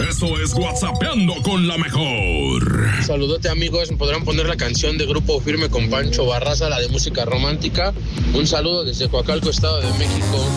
Esto es WhatsAppeando con la mejor. Saludote, amigos. ¿Podrán poner la canción de Grupo Firme con Pancho Barraza, la de música romántica? Un saludo desde Coacalco, Estado de México.